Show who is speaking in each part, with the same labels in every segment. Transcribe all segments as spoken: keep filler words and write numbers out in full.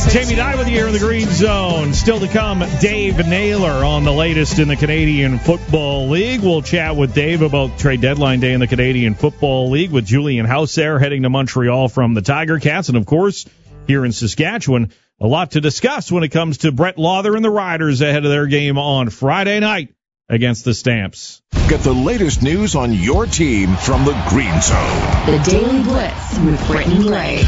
Speaker 1: Jamie Dye with you here in the Green Zone. Still to come, Dave Naylor on the latest in the Canadian Football League. We'll chat with Dave about trade deadline day in the Canadian Football League with Julian Hauser heading to Montreal from the Tiger Cats. And, of course, here in Saskatchewan, a lot to discuss when it comes to Brett Lauther and the Riders ahead of their game on Friday night against the Stamps.
Speaker 2: Get the latest news on your team from the Green Zone.
Speaker 3: The Daily Blitz with Brittany Gray.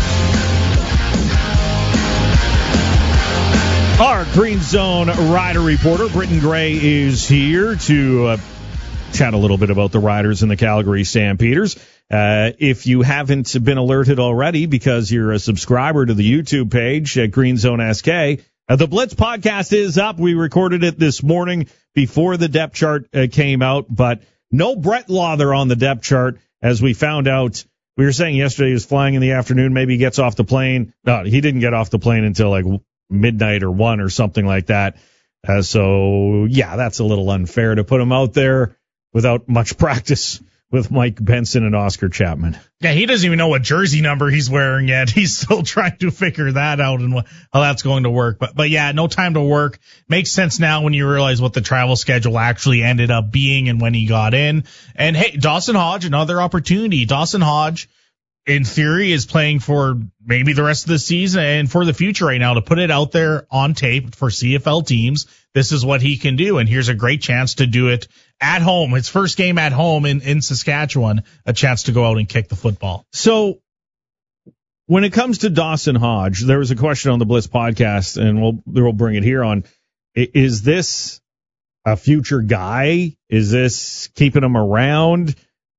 Speaker 1: Our Green Zone Rider reporter, Britton Gray, is here to uh, chat a little bit about the Riders and the Calgary Stampeders. Uh, if you haven't been alerted already because you're a subscriber to the YouTube page at Green Zone S K, uh, the Blitz podcast is up. We recorded it this morning before the depth chart uh, came out, but no Brett Lauther on the depth chart, as we found out. We were saying yesterday he was flying in the afternoon, maybe he gets off the plane. No, he didn't get off the plane until like midnight or one or something like that. Uh, so, yeah, that's a little unfair to put him out there without much practice with Mike Benson and Oscar Chapman.
Speaker 4: Yeah, he doesn't even know what jersey number he's wearing yet. He's still trying to figure that out and how that's going to work. But, but yeah, no time to work. Makes sense now when you realize what the travel schedule actually ended up being and when he got in. And, hey, Dawson Hodge, another opportunity. Dawson Hodge, in theory, is playing for maybe the rest of the season and for the future right now to put it out there on tape for C F L teams. This is what he can do, and here's a great chance to do it at home. His first game at home in, in Saskatchewan, a chance to go out and kick the football.
Speaker 1: So when it comes to Dawson Hodge, there was a question on the Blitz podcast, and we'll, we'll bring it here on, is this a future guy? Is this keeping him around?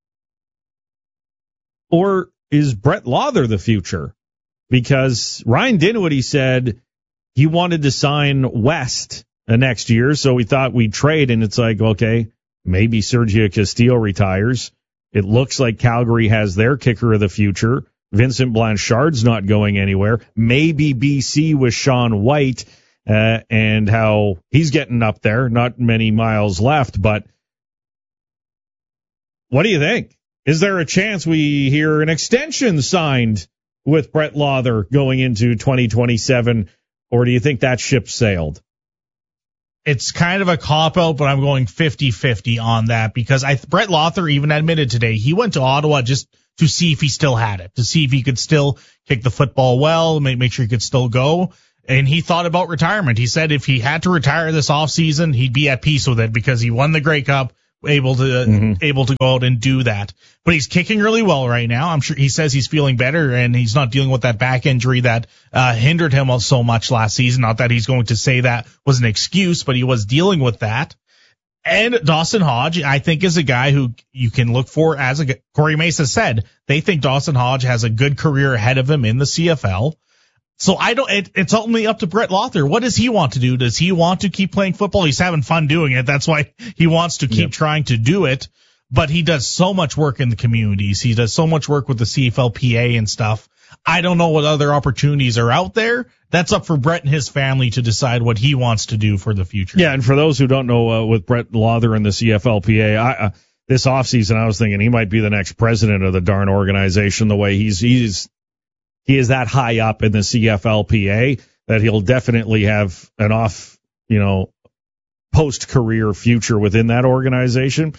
Speaker 1: Or is Brett Lauther the future? Because Ryan Dinwiddie said he wanted to sign West uh, next year, so we thought we'd trade, and it's like, okay, maybe Sergio Castillo retires. It looks like Calgary has their kicker of the future. Vincent Blanchard's not going anywhere. Maybe B C with Sean White uh, and how he's getting up there. Not many miles left, but what do you think? Is there a chance we hear an extension signed with Brett Lauther going into twenty twenty-seven, or do you think that ship sailed?
Speaker 4: It's kind of a cop-out, but I'm going fifty-fifty on that because I, Brett Lauther even admitted today he went to Ottawa just to see if he still had it, to see if he could still kick the football well, make, make sure he could still go. And he thought about retirement. He said if he had to retire this offseason, he'd be at peace with it because he won the Grey Cup, able to mm-hmm. able to go out and do that. But he's kicking really well right now. I'm sure he says he's feeling better and he's not dealing with that back injury that uh hindered him so much last season. Not that he's going to say that was an excuse, but he was dealing with that. And Dawson Hodge, I think, is a guy who you can look for as a Corey Mesa said. They think Dawson Hodge has a good career ahead of him in the C F L. So I don't, it, it's ultimately up to Brett Lauther. What does he want to do? Does he want to keep playing football? He's having fun doing it. That's why he wants to keep yep. trying to do it. But he does so much work in the communities. He does so much work with the C F L P A and stuff. I don't know what other opportunities are out there. That's up for Brett and his family to decide what he wants to do for the future.
Speaker 1: Yeah, and for those who don't know, uh, with Brett Lauther and the C F L P A, I, uh, this offseason I was thinking he might be the next president of the darn organization, the way he's he's he is that high up in the C F L P A that he'll definitely have an off, you know, post-career future within that organization.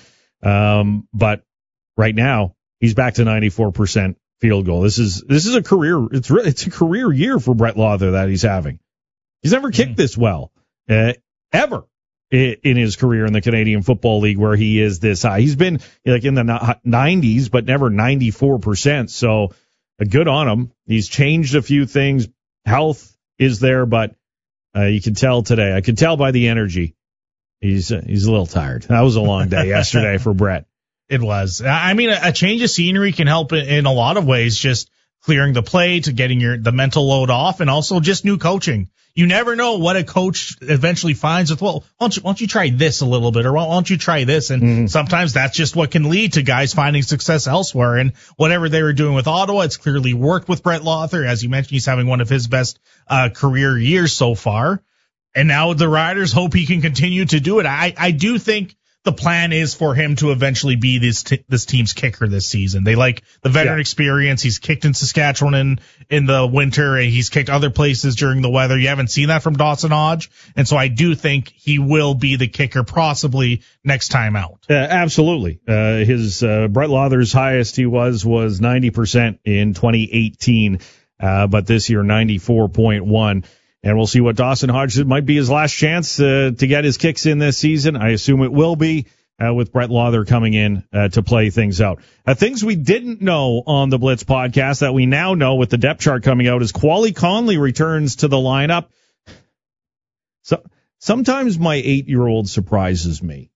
Speaker 1: Um, but right now he's back to ninety-four percent field goal. This is this is a career. It's re- it's a career year for Brett Lauther that he's having. He's never kicked mm. this well uh, ever in, in his career in the Canadian Football League, where he is this high. He's been like in the nineties, but never ninety-four percent. So uh, good on him. He's changed a few things. Health is there, but uh, you can tell today. I could tell by the energy. He's uh, he's a little tired. That was a long day yesterday for Brett.
Speaker 4: It was. I mean, a change of scenery can help in a lot of ways, just clearing the plate, getting your the mental load off, and also just new coaching. You never know what a coach eventually finds with, well, why don't you, why don't you try this a little bit, or why don't you try this? And mm-hmm. sometimes that's just what can lead to guys finding success elsewhere. And whatever they were doing with Ottawa, it's clearly worked with Brett Lauther. As you mentioned, he's having one of his best uh career years so far. And now the Riders hope he can continue to do it. I, I do think the plan is for him to eventually be this t- this team's kicker this season. They like the veteran
Speaker 1: Yeah.
Speaker 4: experience. He's kicked in Saskatchewan in, in the winter, and he's kicked other places during the weather. You haven't seen that from Dawson Hodge, and so I do think he will be the kicker possibly next time out.
Speaker 1: Uh, absolutely. Uh, his uh, Brett Lawther's highest he was was ninety percent in twenty eighteen, uh, but this year ninety-four point one. And we'll see what Dawson Hodge, it might be his last chance uh, to get his kicks in this season. I assume it will be uh, with Brett Lawther coming in uh, to play things out. Uh, things we didn't know on the Blitz podcast that we now know with the depth chart coming out is Quali Conley returns to the lineup. So sometimes my eight-year-old surprises me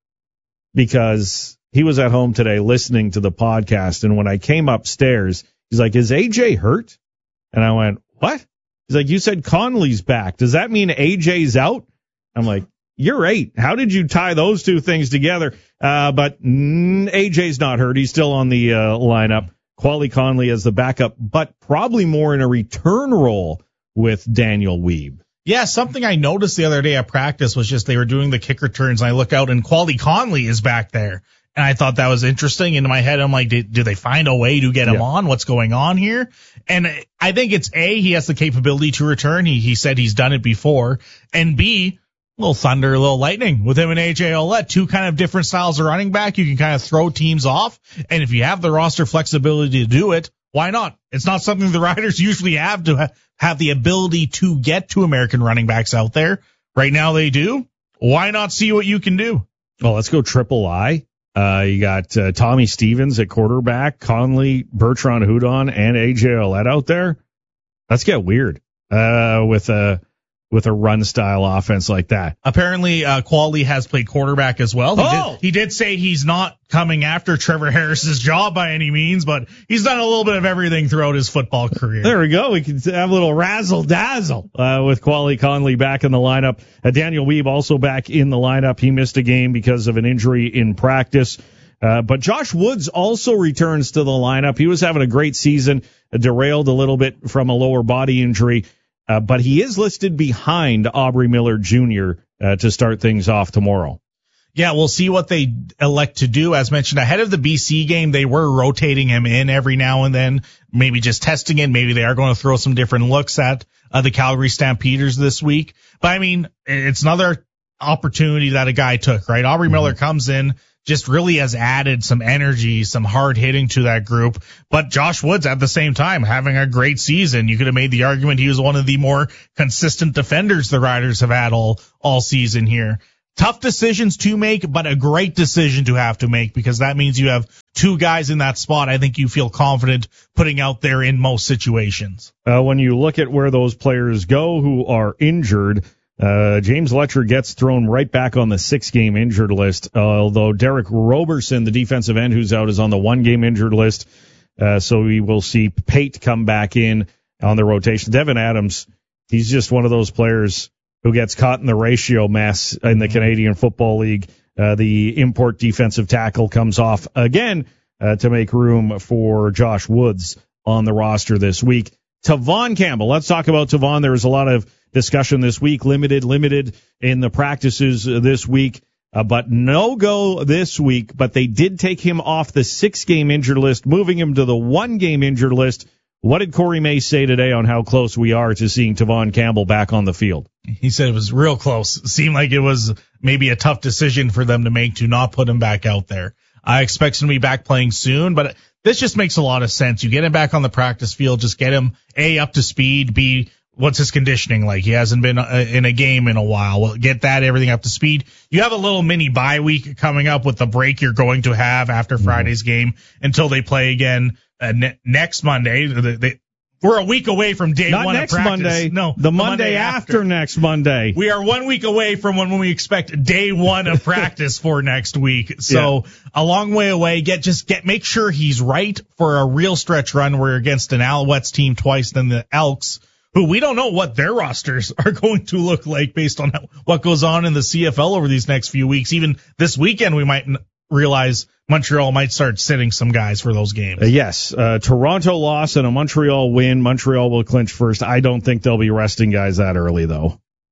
Speaker 1: because he was at home today listening to the podcast, and when I came upstairs, he's like, "Is A J hurt?" And I went, "What?" He's like, "You said Conley's back. Does that mean A J's out?" I'm like, "You're eight. How did you tie those two things together?" Uh, but mm, A J's not hurt. He's still on the uh, lineup. Quali Conley as the backup, but probably more in a return role with Daniel Weeb.
Speaker 4: Yeah, something I noticed the other day at practice was just they were doing the kick returns, and I look out, and Quali Conley is back there. And I thought that was interesting. In my head, I'm like, do, do they find a way to get him
Speaker 1: Yeah.
Speaker 4: on? What's going on here? And I think it's A, he has the capability to return. He he said he's done it before. And B, a little thunder, a little lightning with him and A J Ouellette, two kind of different styles of running back. You can kind of throw teams off. And if you have the roster flexibility to do it, why not? It's not something the Riders usually have to ha- have the ability to get to American running backs out there. Right now they do. Why not see what you can do?
Speaker 1: Well, let's go triple I. Uh, you got uh, Tommy Stevens at quarterback, Conley, Bertrand Houdon, and A J Ouellette out there. Let's get weird uh, with a with a run style offense like that.
Speaker 4: Apparently, uh, Quali has played quarterback as well. He,
Speaker 1: Oh!
Speaker 4: did, he did say he's not coming after Trevor Harris's job by any means, but he's done a little bit of everything throughout his football career.
Speaker 1: There we go. We can have a little razzle dazzle uh, with Quali Conley back in the lineup. Uh, Daniel Weeb also back in the lineup. He missed a game because of an injury in practice. Uh, but Josh Woods also returns to the lineup. He was having a great season, uh, derailed a little bit from a lower body injury. Uh, but he is listed behind Aubrey Miller Junior Uh, to start things off tomorrow.
Speaker 4: Yeah, we'll see what they elect to do. As mentioned, ahead of the B C game, they were rotating him in every now and then, maybe just testing it. Maybe they are going to throw some different looks at uh, the Calgary Stampeders this week. But, I mean, it's another opportunity that a guy took, right? Aubrey mm-hmm. Miller comes in, just really has added some energy, some hard hitting to that group. But Josh Woods at the same time having a great season. You could have made the argument he was one of the more consistent defenders the Riders have had all, all season here. Tough decisions to make, but a great decision to have to make because that means you have two guys in that spot I think you feel confident putting out there in most situations.
Speaker 1: Uh, when you look at where those players go who are injured, Uh, James Letcher gets thrown right back on the six-game injured list, uh, although Derek Roberson, the defensive end who's out, is on the one-game injured list. Uh, so we will see Pate come back in on the rotation. Devin Adams, he's just one of those players who gets caught in the ratio mess in the Canadian Football League. Uh, the import defensive tackle comes off again uh, to make room for Josh Woods on the roster this week. Tavon Campbell, let's talk about Tavon. There was a lot of discussion this week, limited, limited in the practices this week, uh, but no go this week, but they did take him off the six-game injured list, moving him to the one-game injured list. What did Corey May say today on how close we are to seeing Tavon Campbell back on the field?
Speaker 4: He said it was real close. It seemed like it was maybe a tough decision for them to make to not put him back out there. I expect him to be back playing soon, but this just makes a lot of sense. You get him back on the practice field, just get him, A, up to speed, B, what's his conditioning like? He hasn't been in a game in a while. Well, get that, everything up to speed. You have a little mini bye week coming up with the break you're going to have after mm-hmm. Friday's game until they play again uh, ne- next Monday. They, they, we're a week away from day
Speaker 1: Not
Speaker 4: one
Speaker 1: next
Speaker 4: of practice.
Speaker 1: Monday.
Speaker 4: No,
Speaker 1: the, the Monday, Monday after. after next Monday.
Speaker 4: We are one week away from when, when we expect day one of practice for next week. So yeah. a long way away. Get just get make sure he's right for a real stretch run. We're against an Alouettes team twice, then the Elks, who we don't know what their rosters are going to look like based on what goes on in the C F L over these next few weeks. Even this weekend, we might realize Montreal might start sitting some guys for those games.
Speaker 1: Uh, yes, uh, Toronto loss and a Montreal win. Montreal will clinch first. I don't think they'll be resting guys that early, though.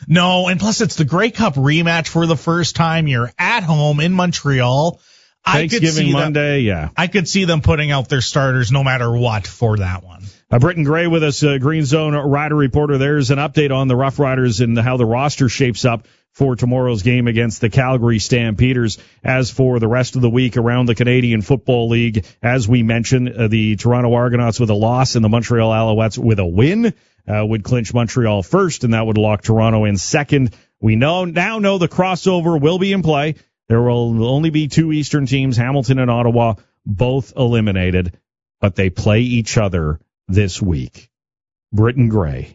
Speaker 4: No, and plus it's the Grey Cup rematch for the first time. You're at home in Montreal. I could
Speaker 1: Thanksgiving
Speaker 4: see
Speaker 1: Monday,
Speaker 4: them,
Speaker 1: yeah.
Speaker 4: I could see them putting out their starters no matter what for that one.
Speaker 1: Uh, Britton Gray with us, uh, Green Zone Rider Reporter. There's an update on the Rough Riders and how the roster shapes up for tomorrow's game against the Calgary Stampeders. As for the rest of the week around the Canadian Football League, as we mentioned, uh, the Toronto Argonauts with a loss and the Montreal Alouettes with a win uh, would clinch Montreal first, and that would lock Toronto in second. We know now know the crossover will be in play. There will only be two Eastern teams, Hamilton and Ottawa, both eliminated, but they play each other this week. Britton Gray,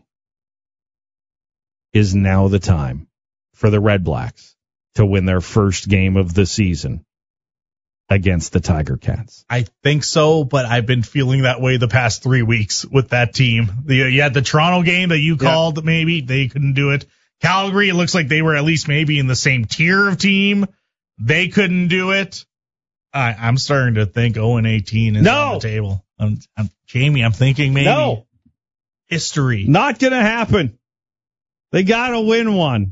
Speaker 1: is now the time for the Red Blacks to win their first game of the season against the Tiger Cats?
Speaker 4: I think so, but I've been feeling that way the past three weeks with that team. The, you had the Toronto game that you called, yeah. Maybe they couldn't do it. Calgary, it looks like they were at least maybe in the same tier of team. They couldn't do it. I, I'm starting to think oh and eighteen is
Speaker 1: no.
Speaker 4: on the table. I'm, I'm, Jamie, I'm thinking maybe
Speaker 1: no.
Speaker 4: history.
Speaker 1: Not going to happen. They got to win one.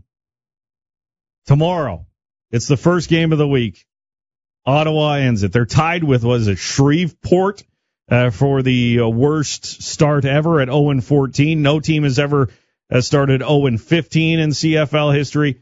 Speaker 1: Tomorrow. It's the first game of the week. Ottawa ends it. They're tied with, what is it, Shreveport uh, for the uh, worst start ever at oh and fourteen. No team has ever uh, started oh and fifteen in C F L history.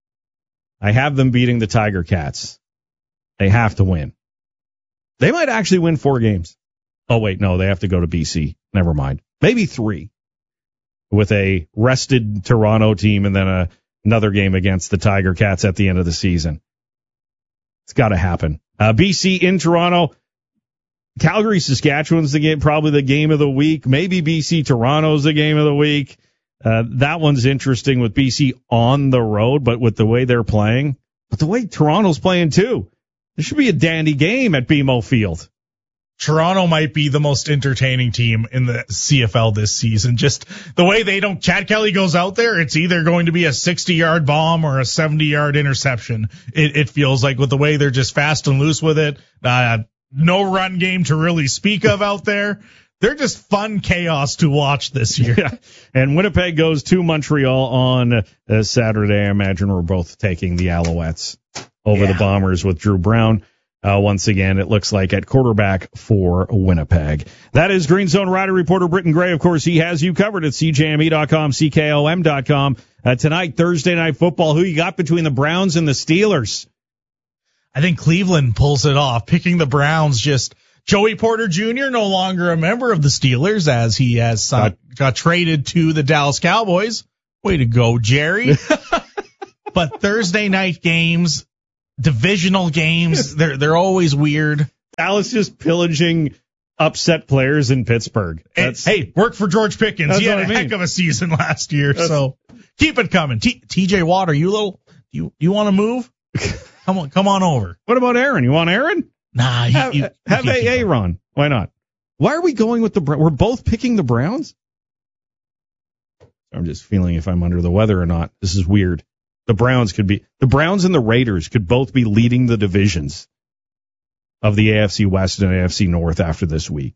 Speaker 1: I have them beating the Tiger Cats. They have to win. They might actually win four games. Oh, wait, no, they have to go to B C. Never mind. Maybe three. With a rested Toronto team and then a, another game against the Tiger Cats at the end of the season. It's got to happen. Uh, B C in Toronto. Calgary, Saskatchewan's the game, probably the game of the week. Maybe B C, Toronto's the game of the week. Uh, that one's interesting with B C on the road, but with the way they're playing, but the way Toronto's playing too, there should be a dandy game at B M O Field.
Speaker 4: Toronto might be the most entertaining team in the C F L this season. Just the way they don't, Chad Kelly goes out there, it's either going to be a sixty-yard bomb or a seventy-yard interception. It, it feels like with the way they're just fast and loose with it. Uh, no run game to really speak of out there. They're just fun chaos to watch this year.
Speaker 1: Yeah. And Winnipeg goes to Montreal on uh, Saturday. I imagine we're both taking the Alouettes over yeah. the Bombers with Drew Brown. Uh, once again, it looks like at quarterback for Winnipeg. That is Green Zone Rider Reporter Britton Gray. Of course, he has you covered at C J M E dot com, C K O M dot com. Uh, tonight, Thursday Night Football, who you got between the Browns and the Steelers?
Speaker 4: I think Cleveland pulls it off, picking the Browns. Just Joey Porter Junior, no longer a member of the Steelers, as he has uh, got traded to the Dallas Cowboys. Way to go, Jerry. But Thursday night games, divisional games, they're they're always weird.
Speaker 1: Dallas just pillaging upset players in Pittsburgh.
Speaker 4: That's, hey, worked for George Pickens. He had a I mean. heck of a season last year, that's, so keep it coming. T- TJ Watt, are you little? You you want to move? Come on, come on over.
Speaker 1: What about Aaron? You want Aaron?
Speaker 4: Nah, he,
Speaker 1: have,
Speaker 4: you,
Speaker 1: have
Speaker 4: you
Speaker 1: Aaron. Why not? Why are we going with the? We're both picking the Browns. I'm just feeling if I'm under the weather or not. This is weird. The Browns could be the Browns and the Raiders could both be leading the divisions of the A F C West and A F C North after this week.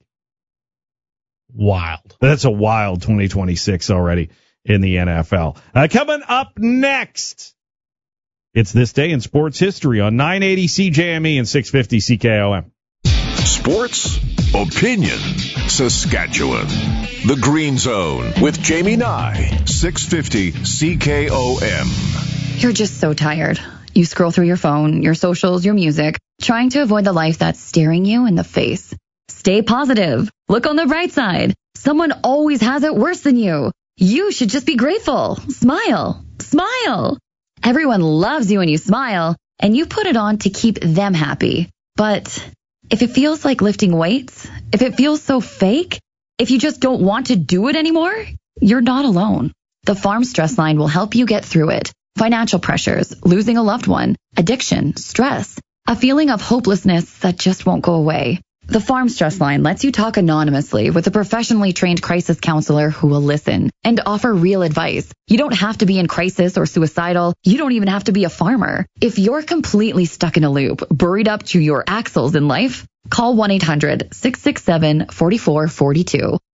Speaker 4: Wild.
Speaker 1: That's a wild twenty twenty-six already in the N F L. Uh, coming up next, it's This Day in Sports History on nine eighty C J M E and six fifty C K O M.
Speaker 2: Sports Opinion Saskatchewan. The Green Zone with Jamie Nye, six fifty C K O M.
Speaker 3: You're just so tired. You scroll through your phone, your socials, your music, trying to avoid the life that's staring you in the face. Stay positive. Look on the bright side. Someone always has it worse than you. You should just be grateful. Smile. Smile. Everyone loves you when you smile, and you put it on to keep them happy. But if it feels like lifting weights, if it feels so fake, if you just don't want to do it anymore, you're not alone. The Farm Stress Line will help you get through it. Financial pressures, losing a loved one, addiction, stress, a feeling of hopelessness that just won't go away. The Farm Stress Line lets you talk anonymously with a professionally trained crisis counselor who will listen and offer real advice. You don't have to be in crisis or suicidal. You don't even have to be a farmer. If you're completely stuck in a loop, buried up to your axles in life, call one eight hundred six six seven four four four two.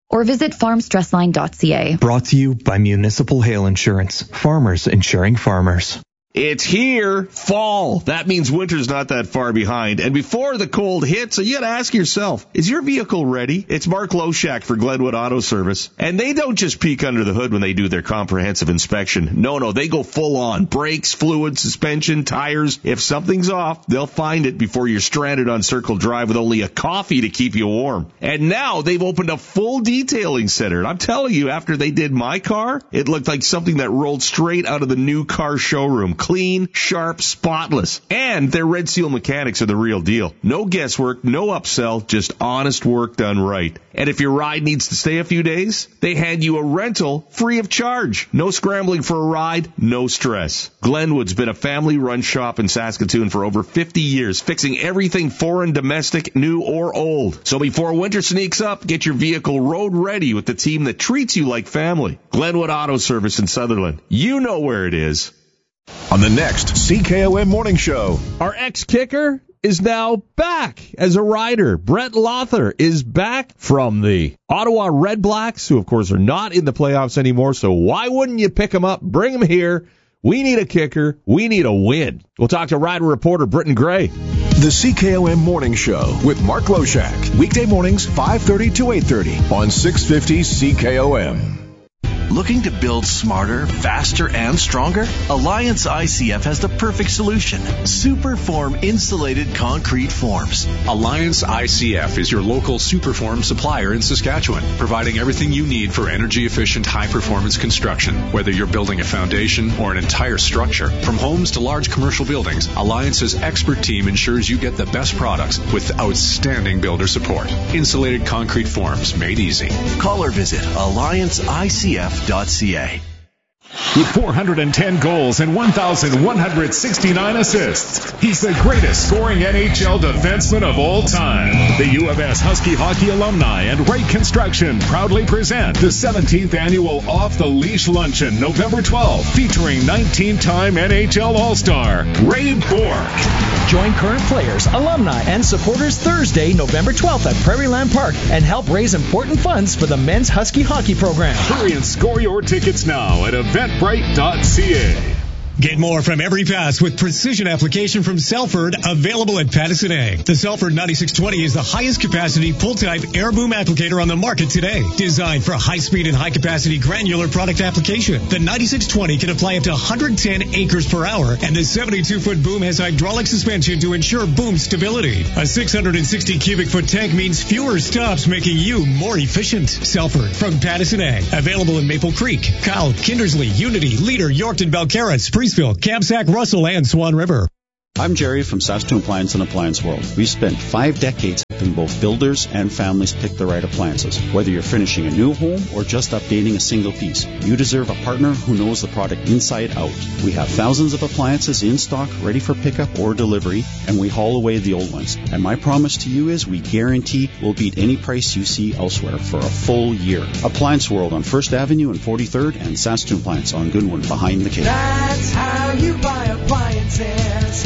Speaker 3: or visit farm stress line dot c a.
Speaker 5: Brought to you by Municipal Hail Insurance. Farmers insuring farmers.
Speaker 6: It's here, fall. That means winter's not that far behind. And before the cold hits, you got to ask yourself, is your vehicle ready? It's Mark Loshak for Glenwood Auto Service. And they don't just peek under the hood when they do their comprehensive inspection. No, no, they go full on. Brakes, fluid, suspension, tires. If something's off, they'll find it before you're stranded on Circle Drive with only a coffee to keep you warm. And now they've opened a full detailing center. I'm telling you, after they did my car, it looked like something that rolled straight out of the new car showroom. Clean, sharp, spotless. And their Red Seal mechanics are the real deal. No guesswork, no upsell, just honest work done right. And if your ride needs to stay a few days, they hand you a rental free of charge. No scrambling for a ride, no stress. Glenwood's been a family-run shop in Saskatoon for over fifty years, fixing everything foreign, domestic, new, or old. So before winter sneaks up, get your vehicle road ready with the team that treats you like family. Glenwood Auto Service in Sutherland. You know where it is.
Speaker 2: On the next C K O M Morning Show.
Speaker 1: Our ex-kicker is now back as a rider. Brett Lawther is back from the Ottawa Red Blacks, who, of course, are not in the playoffs anymore. So why wouldn't you pick him up, bring him here? We need a kicker. We need a win. We'll talk to rider reporter Britton Gray.
Speaker 2: The C K O M Morning Show with Mark Loshak. Weekday mornings, five thirty to eight thirty on six fifty C K O M.
Speaker 7: Looking to build smarter, faster, and stronger? Alliance I C F has the perfect solution. Superform insulated concrete forms.
Speaker 8: Alliance I C F is your local Superform supplier in Saskatchewan, providing everything you need for energy-efficient, high-performance construction. Whether you're building a foundation or an entire structure, from homes to large commercial buildings, Alliance's expert team ensures you get the best products with outstanding builder support. Insulated concrete forms made easy.
Speaker 7: Call or visit alliance I C F dot c a.
Speaker 9: With four hundred ten goals and one thousand one hundred sixty-nine assists, he's the greatest scoring N H L defenseman of all time. The U of S Husky Hockey Alumni and Ray Construction proudly present the seventeenth annual Off the Leash Luncheon, November twelfth, featuring nineteen-time N H L All-Star Ray Bourque.
Speaker 10: Join current players, alumni, and supporters Thursday, November twelfth at Prairie Land Park and help raise important funds for the men's Husky hockey program.
Speaker 9: Hurry and score your tickets now at eventbrite dot c a.
Speaker 11: Get more from every pass with precision application from Selford, available at Patterson Ag. The Selford ninety-six twenty is the highest capacity pull-type air boom applicator on the market today. Designed for high-speed and high-capacity granular product application, the ninety-six twenty can apply up to one hundred ten acres per hour, and the seventy-two foot boom has hydraulic suspension to ensure boom stability. A six hundred sixty cubic foot tank means fewer stops, making you more efficient. Selford from Patterson Ag, available in Maple Creek, Kyle, Kindersley, Unity, Leader, Yorkton, Belcarra, Spruce, Kamsack, Russell, and Swan River.
Speaker 12: I'm Jerry from Saskatoon Appliance and Appliance World. We've spent five decades helping both builders and families pick the right appliances. Whether you're finishing a new home or just updating a single piece, you deserve a partner who knows the product inside out. We have thousands of appliances in stock, ready for pickup or delivery, and we haul away the old ones. And my promise to you is we guarantee we'll beat any price you see elsewhere for a full year. Appliance World on First Avenue and forty-third, and Saskatoon Appliance on Goodwin behind the cave.
Speaker 13: That's how you buy appliances.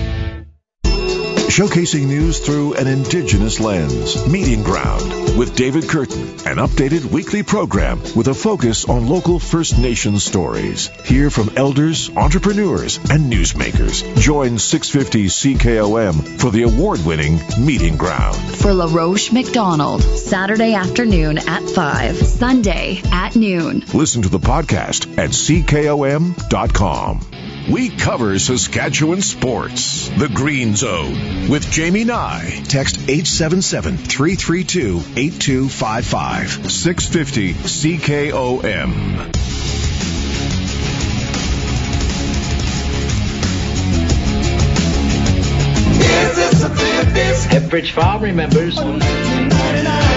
Speaker 2: Showcasing news through an Indigenous lens. Meeting Ground with David Curtin, an updated weekly program with a focus on local First Nations stories. Hear from elders, entrepreneurs, and newsmakers. Join six fifty C K O M for the award-winning Meeting Ground.
Speaker 3: For LaRoche McDonald, Saturday afternoon at five, Sunday at noon.
Speaker 2: Listen to the podcast at c k o m dot com. We cover Saskatchewan sports. The Green Zone with Jamie Nye. Text eight seven seven, three three two, eight two five five. six fifty C K O M.
Speaker 13: Is this a fifties?
Speaker 14: Pepperidge Farm remembers.